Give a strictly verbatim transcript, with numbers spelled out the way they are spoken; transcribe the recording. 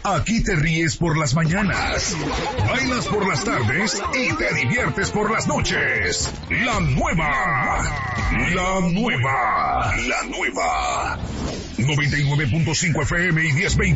Aquí te ríes por las mañanas, bailas por las tardes y te diviertes por las noches. La nueva, la nueva, la nueva. noventa y nueve punto cinco F M y diez veinte.